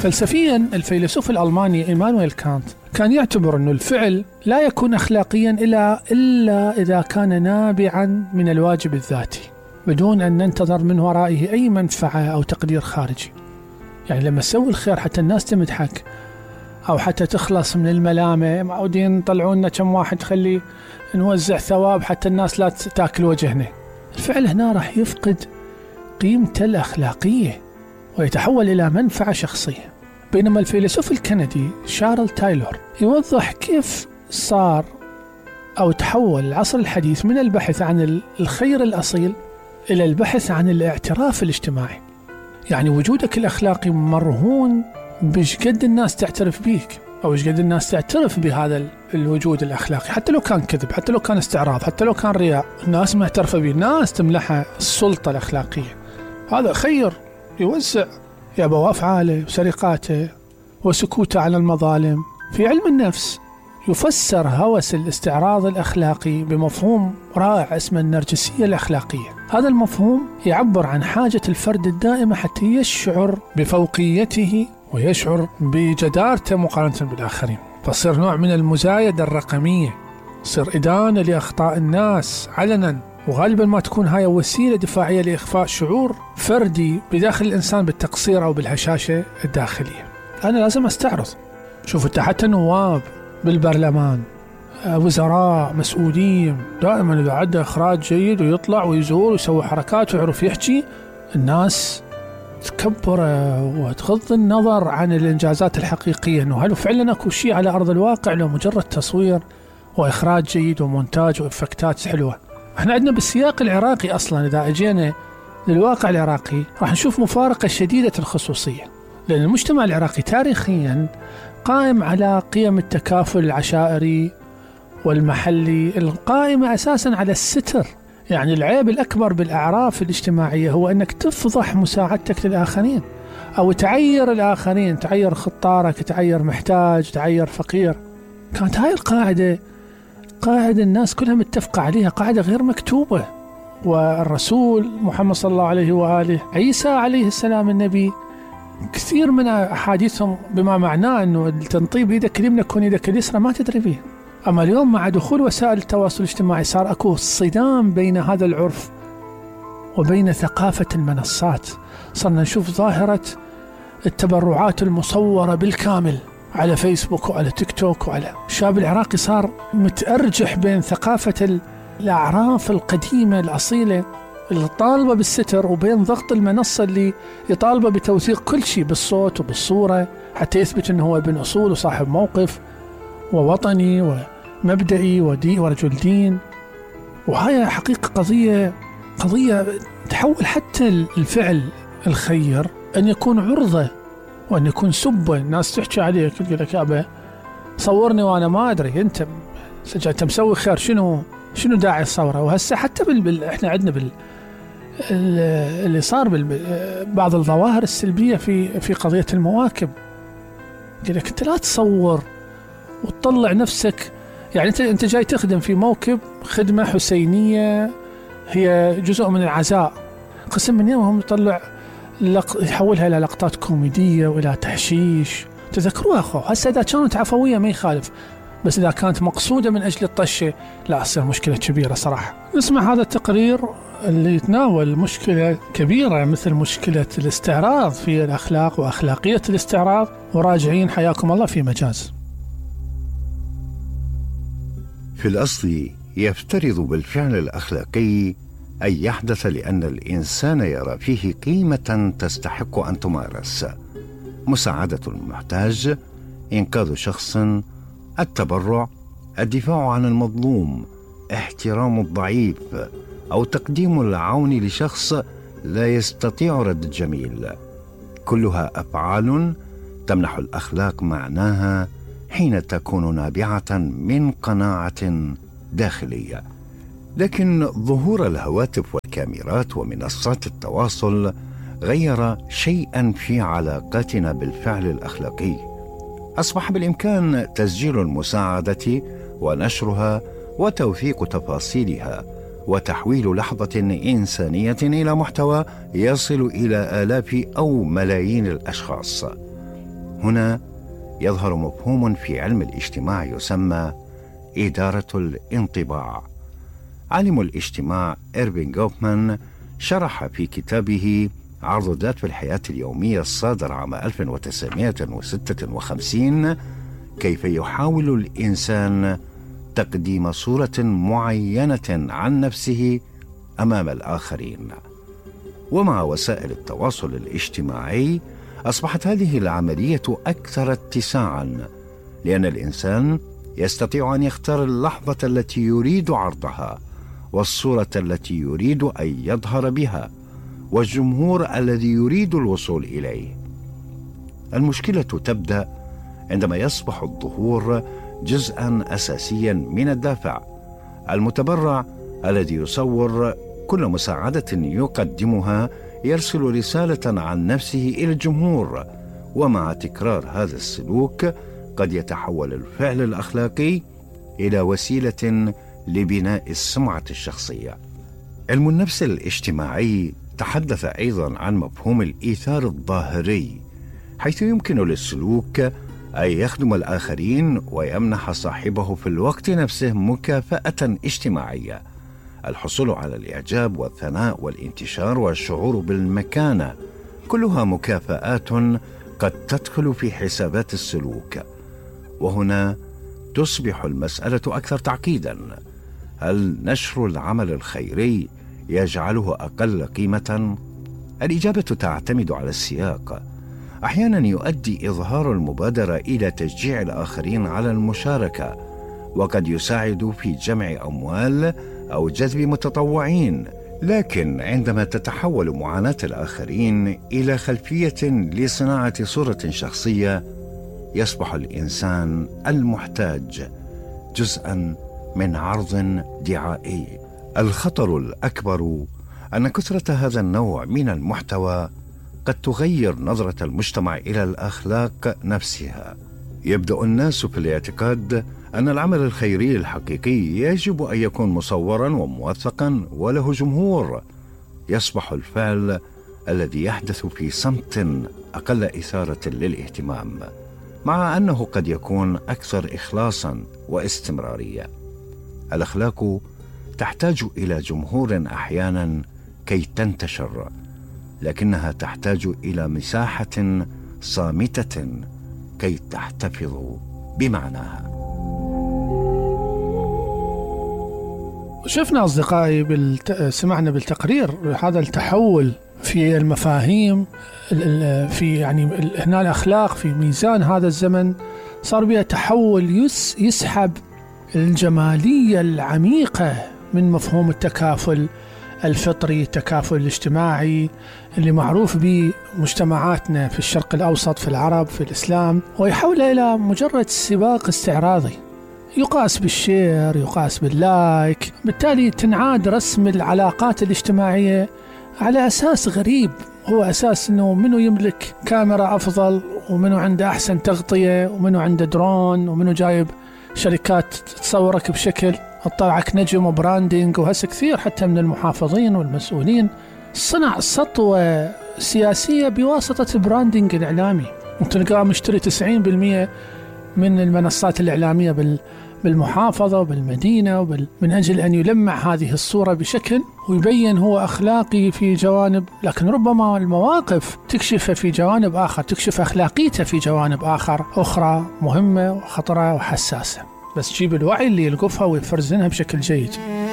فلسفيا الفيلسوف الألماني إيمانويل كانت كان يعتبر أن الفعل لا يكون أخلاقيا إلا إذا كان نابعا من الواجب الذاتي بدون أن ننتظر من ورائه أي منفعة أو تقدير خارجي. يعني لما تسوي الخير حتى الناس تمدحك أو حتى تخلص من الملامة، معودين طلعونا كم واحد خلي نوزع ثواب حتى الناس لا تاكل وجهنا، الفعل هنا راح يفقد قيمته الأخلاقية ويتحول إلى منفعة شخصية. بينما الفيلسوف الكندي شارل تايلور يوضح كيف صار أو تحول العصر الحديث من البحث عن الخير الأصيل إلى البحث عن الاعتراف الاجتماعي. يعني وجودك الأخلاقي مرهون بشقد الناس تعترف بيك أو شقد الناس تعترف بهذا الوجود الأخلاقي، حتى لو كان كذب، حتى لو كان استعراض، حتى لو كان رياء، الناس معترفة به، الناس تملحها السلطة الأخلاقية. هذا خير يوزع يا بوافعاله وسرقاته وسكوته على المظالم. في علم النفس يفسر هوس الاستعراض الأخلاقي بمفهوم رائع اسمه النرجسية الأخلاقية. هذا المفهوم يعبر عن حاجة الفرد الدائمة حتى يشعر بفوقيته ويشعر بجدارته مقارنة بالآخرين، فصير نوع من المزايدة الرقمية، صير إدانة لأخطاء الناس علنا، وغالبا ما تكون هاي وسيلة دفاعية لإخفاء شعور فردي بداخل الإنسان بالتقصير أو بالهشاشة الداخلية. أنا لازم أستعرض. شوفوا حتى نواب بالبرلمان، وزراء، مسؤولين، دائما إذا عنده إخراج جيد ويطلع ويزور ويسوي حركات ويعرف يحكي، الناس تكبر وتغض النظر عن الإنجازات الحقيقية، إنه هل فعلا أكو شيء على أرض الواقع لو مجرد تصوير وإخراج جيد ومونتاج وإفكتات حلوة. احنا عندنا بالسياق العراقي أصلا إذا أجينا للواقع العراقي راح نشوف مفارقة شديدة الخصوصية، لأن المجتمع العراقي تاريخيا قائم على قيم التكافل العشائري والمحلي القائمة أساسا على الستر. يعني العيب الأكبر بالأعراف الاجتماعية هو أنك تفضح مساعدتك للآخرين أو تعير الآخرين، تعير خطارك، تعير محتاج، تعير فقير. كانت هاي القاعدة قاعدة الناس كلها متفقة عليها، قاعدة غير مكتوبة. والرسول محمد صلى الله عليه وآله، عيسى عليه السلام النبي، كثير من أحاديثهم بما معناه أنه تنطيب يدك اليمنى كون يدك اليسرى ما تدري به. أما اليوم مع دخول وسائل التواصل الاجتماعي صار أكو صدام بين هذا العرف وبين ثقافة المنصات. صرنا نشوف ظاهرة التبرعات المصورة بالكامل على فيسبوك وعلى تيك توك وعلى الشاب العراقي صار متأرجح بين ثقافة الأعراف القديمة الأصيلة اللي طالبة بالستر وبين ضغط المنصة اللي يطالبه بتوثيق كل شيء بالصوت وبالصورة حتى يثبت أنه هو ابن أصول وصاحب موقف ووطني ومبدئي ورجل دين. وهي حقيقة قضية تحول حتى الفعل الخير أن يكون عرضة وأن يكون سبة. الناس تحكي عليك تقول لك يابا صورني وأنا ما أدري أنت مسوي خير، شنو داعي الصورة؟ وهسه حتى احنا عندنا اللي صار بعض الظواهر السلبية في قضية المواكب. يقول لك أنت لا تصور وتطلع نفسك، يعني أنت جاي تخدم في موكب خدمة حسينية هي جزء من العزاء، قسم من يومهم يطلع يحولها إلى لقطات كوميدية وإلى تحشيش. تذكروها أخو، هسه إذا كانت عفوية ما يخالف، بس إذا كانت مقصودة من أجل الطشة لا تصير مشكلة كبيرة صراحة. نسمع هذا التقرير اللي يتناول مشكلة كبيرة مثل مشكلة الاستعراض في الأخلاق وأخلاقية الاستعراض، وراجعين حياكم الله في مجاز. في الأصل يفترض بالفعل الأخلاقي أن يحدث لأن الإنسان يرى فيه قيمة تستحق أن تمارس: مساعدة المحتاج، إنقاذ شخص، التبرع، الدفاع عن المظلوم، احترام الضعيف، أو تقديم العون لشخص لا يستطيع رد الجميل. كلها أفعال تمنح الأخلاق معناها حين تكون نابعة من قناعة داخلية. لكن ظهور الهواتف والكاميرات ومنصات التواصل غير شيئا في علاقاتنا بالفعل الأخلاقي. أصبح بالإمكان تسجيل المساعدة ونشرها وتوثيق تفاصيلها وتحويل لحظة إنسانية إلى محتوى يصل إلى آلاف أو ملايين الأشخاص. هنا يظهر مفهوم في علم الاجتماع يسمى إدارة الانطباع. عالم الاجتماع إيرفين جوفمان شرح في كتابه عرض ذات في الحياة اليومية الصادر عام 1956 كيف يحاول الإنسان تقديم صورة معينة عن نفسه أمام الآخرين. ومع وسائل التواصل الاجتماعي أصبحت هذه العملية أكثر اتساعاً، لأن الإنسان يستطيع أن يختار اللحظة التي يريد عرضها، والصورة التي يريد أن يظهر بها، والجمهور الذي يريد الوصول إليه. المشكلة تبدأ عندما يصبح الظهور جزءاً أساسياً من الدافع. المتبرع الذي يصور كل مساعدة يقدمها يرسل رسالة عن نفسه إلى الجمهور، ومع تكرار هذا السلوك قد يتحول الفعل الأخلاقي إلى وسيلة لبناء السمعة الشخصية. علم النفس الاجتماعي تحدث أيضا عن مفهوم الإيثار الظاهري، حيث يمكن للسلوك أن يخدم الآخرين ويمنح صاحبه في الوقت نفسه مكافأة اجتماعية. الحصول على الإعجاب والثناء والانتشار والشعور بالمكانة كلها مكافآت قد تدخل في حسابات السلوك. وهنا تصبح المسألة أكثر تعقيدا. هل نشر العمل الخيري يجعله أقل قيمة؟ الإجابة تعتمد على السياق. أحيانا يؤدي إظهار المبادرة إلى تشجيع الآخرين على المشاركة، وقد يساعد في جمع أموال أو جذب متطوعين. لكن عندما تتحول معاناة الآخرين إلى خلفية لصناعة صورة شخصية، يصبح الإنسان المحتاج جزءاً من عرض دعائي. الخطر الأكبر أن كثرة هذا النوع من المحتوى قد تغير نظرة المجتمع إلى الأخلاق نفسها. يبدأ الناس في الاعتقاد أن العمل الخيري الحقيقي يجب أن يكون مصوراً وموثقاً وله جمهور. يصبح الفعل الذي يحدث في صمت أقل إثارة للاهتمام، مع أنه قد يكون أكثر إخلاصاً واستمرارية. الأخلاق تحتاج إلى جمهور أحياناً كي تنتشر، لكنها تحتاج إلى مساحة صامتة كي تحتفظ بمعناها. شفنا أصدقائي سمعنا بالتقرير هذا التحول في المفاهيم، في هنا الأخلاق في ميزان هذا الزمن صار بها تحول يسحب الجمالية العميقة من مفهوم التكافل الفطري، التكافل الاجتماعي اللي معروف به مجتمعاتنا في الشرق الأوسط، في العرب، في الإسلام، ويحولها إلى مجرد سباق استعراضي يقاس بالشير، يقاس باللايك. بالتالي تنعاد رسم العلاقات الاجتماعية على أساس غريب، هو أساس أنه منو يملك كاميرا أفضل، ومنو عنده أحسن تغطية، ومنو عنده درون، ومنو جايب شركات تصورك بشكل تطلعك نجم وبراندينج. وهسه كثير حتى من المحافظين والمسؤولين صنع سطوة سياسية بواسطة البراندينج الإعلامي. تلقاه مشتري 90% من المنصات الإعلامية بالمحافظة وبالمدينة من أجل أن يلمع هذه الصورة بشكل ويبين هو أخلاقي في جوانب، لكن ربما المواقف تكشف في جوانب آخر، تكشف أخلاقيته في جوانب أخرى مهمة وخطرة وحساسة، بس جيب الوعي اللي يلقفها ويفرزنها بشكل جيد.